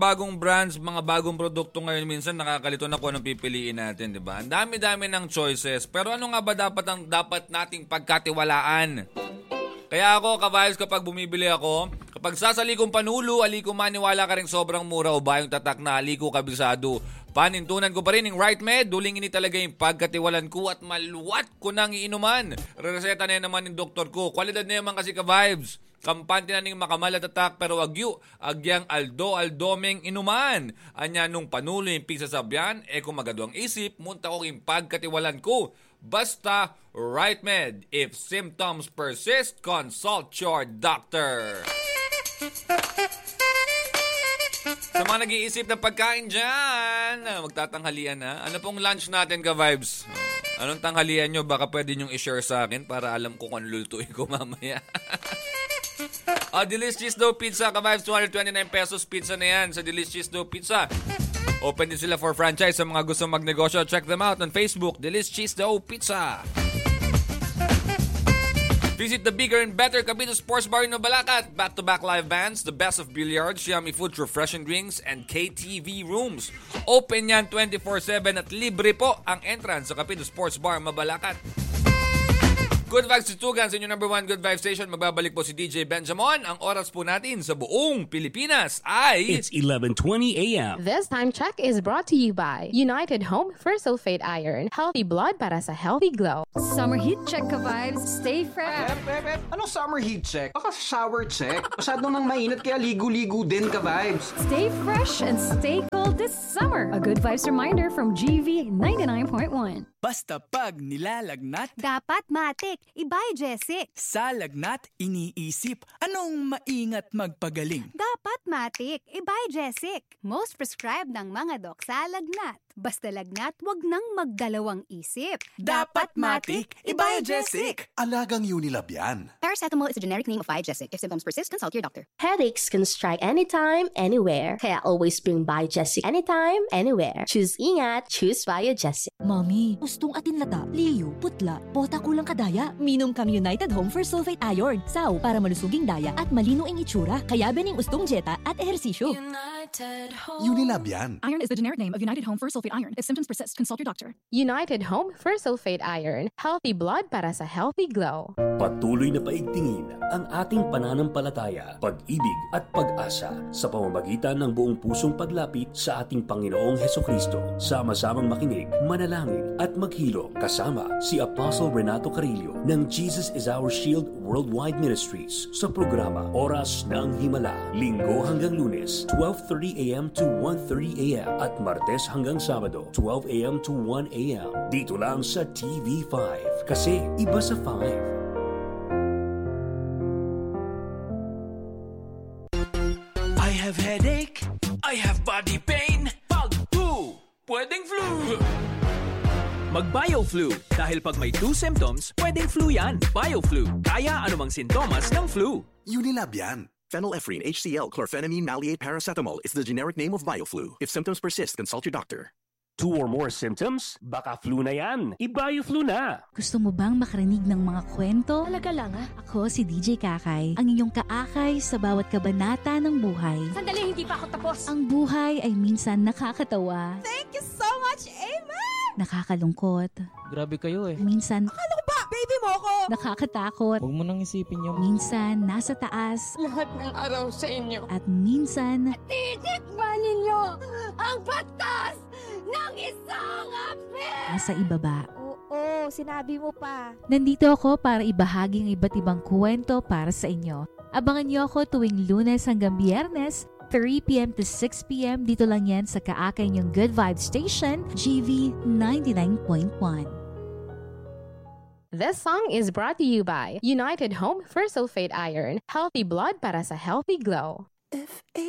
Bagong brands, mga bagong produkto ngayon, minsan nakakalito na kung anong pipiliin natin, di ba? Ang dami-dami ng choices. Pero ano nga ba dapat nating pagkatiwalaan? Kaya ako, ka-vibes, kapag bumibili ako, kapag sasalikong panulo, aliko maniwala ka rin sobrang mura o bayong tatak na aliko kabisado. Panintunan ko pa rin yung right med, duling ini talaga yung pagkatiwalan ko at maluwat ko nang iinuman. Reseta na naman ng doktor ko. Kwalidad na naman kasi ka-vibes. Kampante na ning makamalat atak pero wagyu, agyang aldomeng inuman. Anya nung panulo yung pigsasabyan, kung magado ang isip, munta ko yung pagkatiwalan ko. Basta right med. If symptoms persist, consult your doctor. Sa mga nag-iisip ng pagkain dyan, magtatanghalian na. Ano pong lunch natin ka-vibes? Anong tanghalian nyo? Baka pwede nyong i-share sa akin para alam ko kung ano lulutuin ko mamaya. Delish Cheese Dough Pizza, ka-vibes, 229 pesos pizza na yan sa Delish Cheese Dough Pizza. Open din sila for franchise sa mga gusto magnegosyo. Check them out on Facebook, Delish Cheese Dough Pizza. Visit the bigger and better Capito Sports Bar in Mabalacat. Back-to-back live bands, the best of billiards, yummy food, refreshing drinks, and KTV rooms. Open yan 24/7 at libre po ang entrance sa Capito Sports Bar Mabalacat. Good Vibes Tutugan sa inyong number 1 Good Vibes Station. Magbabalik po si DJ Benjamin. Ang oras po natin sa buong Pilipinas ay... It's 11:20 a.m. This time check is brought to you by United Home First Sulfate Iron. Healthy blood para sa healthy glow. Summer heat check ka vibes. Stay fresh. Anong summer heat check? Baka shower check. Masyado nang mainit kaya ligo-ligo din ka vibes. Stay fresh and stay cold this summer. A Good Vibes reminder from GV 99.1. Basta pag nilalagnat, dapat matik. Ibay, Jessic. Sa lagnat, iniisip, anong maingat magpagaling? Dapat matik. Ibay, Jessic. Most prescribed ng mga dok sa lagnat. Basta lagnat, wag nang magdalawang isip. Dapat matik. Ibay, Jessic. Alagang Unilab yan. Paracetamol is a generic name of Biogesic. If symptoms persist, consult your doctor. Headaches can strike anytime, anywhere. Kaya always bring Biogesic anytime, anywhere. Choose ingat, choose Biogesic. Mami, gustong atin lata, liyo, putla, bota kulang kadaya. Minom kami United Home First Sulfate Iron. Saw para malusuging daya at malino ang itsura. Kaya bening ustong jeta at ehersisyo. Unilab yan. Iron is the generic name of United Home First Sulfate Iron. If symptoms persist, consult your doctor. United Home First Sulfate Iron. Healthy blood para sa healthy glow. Patuloy na paigtingin ang ating pananampalataya, pag-ibig at pag-asa sa pamamagitan ng buong pusong paglapit sa ating Panginoong Hesukristo. Sama-samang makinig, manalangin at maghilom kasama si Apostle Renato Carillo ng Jesus is Our Shield Worldwide Ministries sa programa Oras ng Himala. Linggo hanggang Lunes, 12:30 a.m. to 1:30 a.m. at Martes hanggang Sabado, 12 a.m. to 1 a.m. Dito lang sa TV5 kasi iba sa 5. I have headache, I have body pain. Pag flu, pwedeng flu. Mag-BioFlu dahil pag may 2 symptoms, pwedeng flu yan. BioFlu, kaya anumang sintomas ng flu. Unilab yan. Phenylephrine, HCl, chlorphenamine, maleate, paracetamol is the generic name of BioFlu. If symptoms persist, consult your doctor. 2 or more symptoms? Baka flu na yan. I-BioFlu na. Gusto mo bang makarinig ng mga kwento? Talaga lang Ako si DJ Kakay, ang inyong kaakay sa bawat kabanata ng buhay. Sandali, hindi pa ako tapos. Ang buhay ay minsan nakakatawa. Thank you so much, Amen! Nakakalungkot. Grabe kayo eh. Minsan, Akala ko ba, baby mo ako? nakakatakot. Huwag mo nang isipin yung... Minsan, nasa taas. Lahat ng araw sa inyo. At minsan, titikman ninyo ang batas ng isang api! nasa ibaba. Oo, sinabi mo pa. Nandito ako para ibahagi ang iba't ibang kwento para sa inyo. Abangan niyo ako tuwing Lunes hanggang Biyernes, 3 p.m. to 6 p.m. Dito lang yan sa kaakay niyong Good Vibes Station, GV 99.1. This song is brought to you by United Home First Sulfate Iron. Healthy blood para sa healthy glow. If